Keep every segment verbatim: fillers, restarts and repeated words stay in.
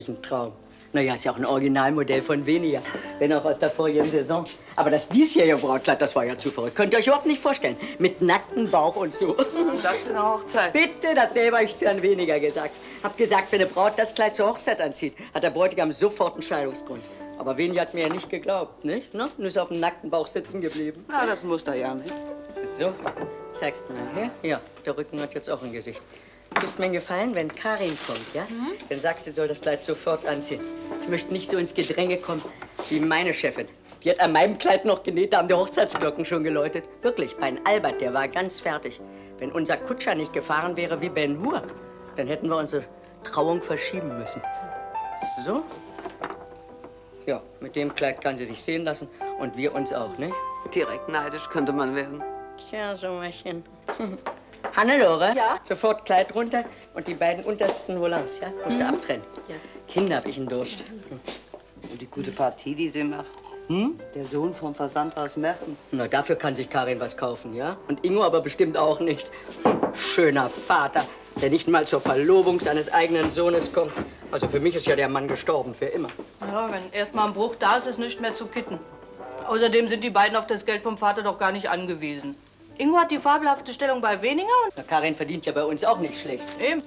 Ein Traum. Naja, ist ja auch ein Originalmodell von weniger, wenn auch aus der vorigen Saison. Aber das diesjährige Brautkleid, das war ja zu verrückt. Könnt ihr euch überhaupt nicht vorstellen. Mit nacktem Bauch und so. Und das für eine Hochzeit? Bitte, dasselbe habe ich zu Herrn Weniger gesagt. Hab gesagt, wenn eine Braut das Kleid zur Hochzeit anzieht, hat der Bräutigam sofort einen Scheidungsgrund. Aber Weniger hat mir ja nicht geglaubt, nicht? Ne? Nur ist auf dem nackten Bauch sitzen geblieben. Na, das muss er ja nicht. So, zeigt mal her. Ja, der Rücken hat jetzt auch ein Gesicht. Tust mir einen Gefallen, wenn Karin kommt, ja? Mhm. Dann sagst du, sie soll das Kleid sofort anziehen. Ich möchte nicht so ins Gedränge kommen wie meine Chefin. Die hat an meinem Kleid noch genäht, da haben die Hochzeitsglocken schon geläutet. Wirklich, mein Albert, der war ganz fertig. Wenn unser Kutscher nicht gefahren wäre wie Ben Hur, dann hätten wir unsere Trauung verschieben müssen. So. Ja, mit dem Kleid kann sie sich sehen lassen und wir uns auch, nicht? Direkt neidisch könnte man werden. Tja, so Mädchen. Hannelore, Ja? sofort Kleid runter und die beiden untersten Volants, ja? Musst du Mhm. abtrennen. Ja. Kinder, hab ich einen Durst. Hm. Und die gute Partie, die sie macht. Hm? Der Sohn vom Versandhaus Mertens. Na, dafür kann sich Karin was kaufen, ja? Und Ingo aber bestimmt auch nicht. Hm. Schöner Vater, der nicht mal zur Verlobung seines eigenen Sohnes kommt. Also für mich ist ja der Mann gestorben, für immer. Ja, wenn erst mal ein Bruch da ist, ist nicht mehr zu kitten. Außerdem sind die beiden auf das Geld vom Vater doch gar nicht angewiesen. Ingo hat die fabelhafte Stellung bei Weniger und... Na, Karin verdient ja bei uns auch nicht schlecht. Eben.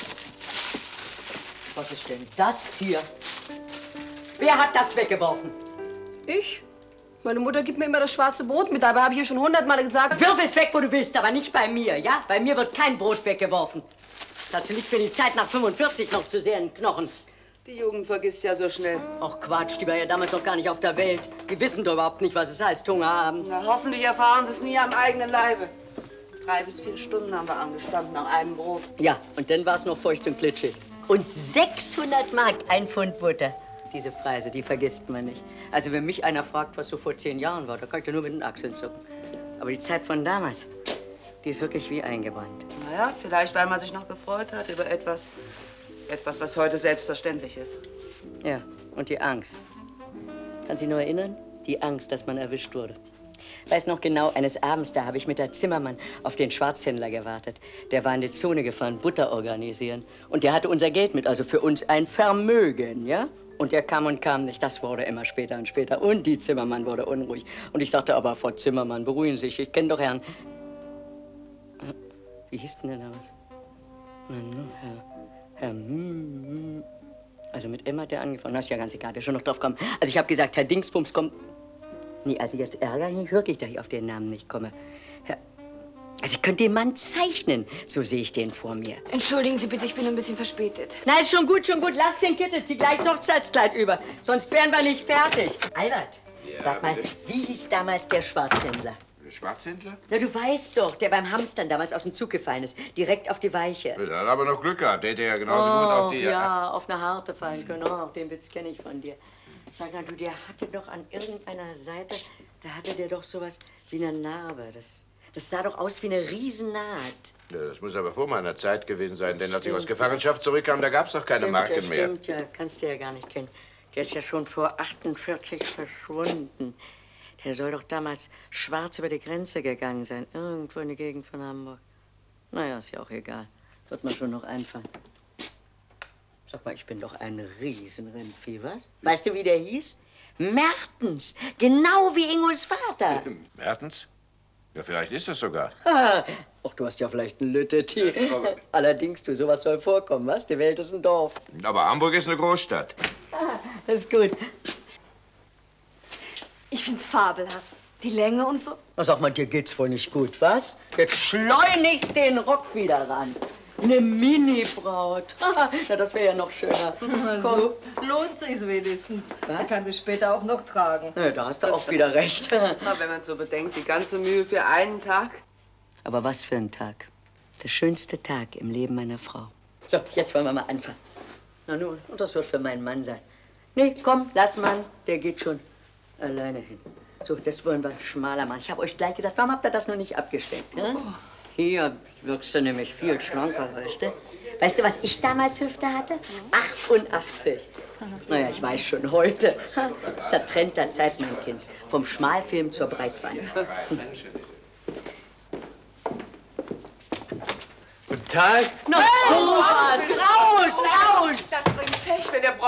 Was ist denn das hier? Wer hat das weggeworfen? Ich? Meine Mutter gibt mir immer das schwarze Brot mit. Dabei habe ich ihr schon hundertmal gesagt... Wirf es weg, wo du willst, aber nicht bei mir, ja? Bei mir wird kein Brot weggeworfen. Dazu liegt mir die Zeit nach fünfundvierzig noch zu sehr in den Knochen. Die Jugend vergisst ja so schnell. Ach Quatsch, die war ja damals noch gar nicht auf der Welt. Die wissen doch überhaupt nicht, was es heißt, Hunger haben. Na, hoffentlich erfahren sie es nie am eigenen Leibe. Drei bis vier Stunden haben wir angestanden nach einem Brot. Ja, und dann war es noch feucht und glitschig. Und sechshundert Mark, ein Pfund Butter. Diese Preise, die vergisst man nicht. Also wenn mich einer fragt, was so vor zehn Jahren war, da kann ich ja nur mit den Achseln zucken. Aber die Zeit von damals, die ist wirklich wie eingebrannt. Naja, vielleicht, weil man sich noch gefreut hat über etwas, etwas, was heute selbstverständlich ist. Ja, und die Angst. Kannst du dich nur erinnern? Die Angst, dass man erwischt wurde. Weiß noch genau, eines Abends, da habe ich mit der Zimmermann auf den Schwarzhändler gewartet. Der war in die Zone gefahren, Butter organisieren. Und der hatte unser Geld mit, also für uns ein Vermögen, ja? Und der kam und kam nicht. Das wurde immer später und später. Und die Zimmermann wurde unruhig. Und ich sagte, aber Frau Zimmermann, beruhigen Sie sich. Ich kenne doch Herrn... Wie hieß denn der damals? Herr... Herr... Also mit M hat der angefangen. Das ist ja ganz egal, der schon noch drauf kommt. Also ich habe gesagt, Herr Dingsbums kommt... Nee, also jetzt ärgere ich mich wirklich, dass ich auf den Namen nicht komme. Herr... Also ich könnte den Mann zeichnen. So sehe ich den vor mir. Entschuldigen Sie bitte, ich bin ein bisschen verspätet. Na, ist schon gut, schon gut. Lass den Kittel, zieh gleich das Hochzeitskleid über. Sonst wären wir nicht fertig. Albert, Ja, sag mal, bitte? wie hieß damals der Schwarzhändler? Der Schwarzhändler? Na, du weißt doch, der beim Hamstern damals aus dem Zug gefallen ist. Direkt auf die Weiche. Der hat aber noch Glück gehabt. Der hätte ja genauso gut auf die... ja, auf eine harte fallen können. Oh, den Witz kenne ich von dir. Sag mal, du, der hatte doch an irgendeiner Seite, da hatte der doch sowas wie eine Narbe. Das, das sah doch aus wie eine Riesennaht. Ja, das muss aber vor meiner Zeit gewesen sein, denn als ich aus Gefangenschaft zurückkam, da gab es doch keine Stimmt, Marken ja, mehr. Stimmt, ja, kannst du ja gar nicht kennen. Der ist ja schon vor achtundvierzig verschwunden. Der soll doch damals schwarz über die Grenze gegangen sein. Irgendwo in die Gegend von Hamburg. Naja, ist ja auch egal. Wird man schon noch einfallen. Sag mal, ich bin doch ein Riesenrindvieh, was? Weißt du, wie der hieß? Mertens. Genau wie Ingos Vater. Mertens? Ja, vielleicht ist das sogar. Ah, ach, du hast ja vielleicht ein Lütteti. Allerdings, du, sowas soll vorkommen, was? Die Welt ist ein Dorf. Aber Hamburg ist eine Großstadt. Ah, das ist gut. Ich find's fabelhaft. Die Länge und so. Na, sag mal, dir geht's wohl nicht gut, was? Jetzt schleunigst den Rock wieder ran. Eine Mini-Braut. Na, das wäre ja noch schöner. So lohnt sich's wenigstens. Was? Die kann sie später auch noch tragen. Ja, da hast du auch wieder recht. Na, wenn man so bedenkt, die ganze Mühe für einen Tag. Aber was für ein Tag. Der schönste Tag im Leben meiner Frau. So, jetzt wollen wir mal anfangen. Na nun, und das wird für meinen Mann sein. Nee, komm, lass Mann, der geht schon alleine hin. So, das wollen wir schmaler machen. Ich habe euch gleich gesagt, warum habt ihr das noch nicht abgesteckt? Hm? Hier wirkst du nämlich viel schlanker, weißt du? Weißt du, was ich damals Hüfte hatte? achtundachtzig. Naja, ich weiß schon, heute. Das ist der Trend der Zeit, mein Kind. Vom Schmalfilm zur Breitwand. Guten Tag. Na, sowas! Raus, raus! Das bringt Pech, wenn der